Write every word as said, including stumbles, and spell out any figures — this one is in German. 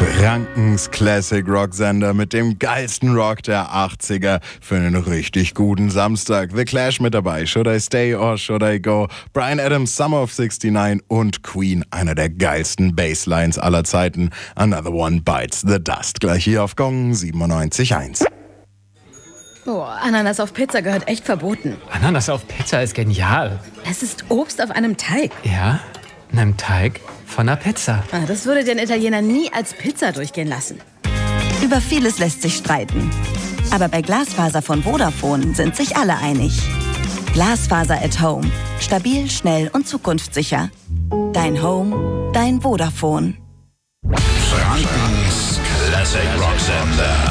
Frankens Classic Rock Sender mit dem geilsten Rock der achtziger für einen richtig guten Samstag. The Clash mit dabei, Should I Stay or Should I Go? Bryan Adams, Summer of sixty-nine und Queen, einer der geilsten Basslines aller Zeiten. Another One Bites the Dust. Gleich hier auf Gong siebenundneunzig Komma eins. Oh, Ananas auf Pizza gehört echt verboten. Ananas auf Pizza ist genial. Es ist Obst auf einem Teig. Ja, in einem Teig von einer Pizza. Ah, das würde den Italiener nie als Pizza durchgehen lassen. Über vieles lässt sich streiten. Aber bei Glasfaser von Vodafone sind sich alle einig. Glasfaser at Home. Stabil, schnell und zukunftssicher. Dein Home, dein Vodafone. Frankens Classic Rock Sender.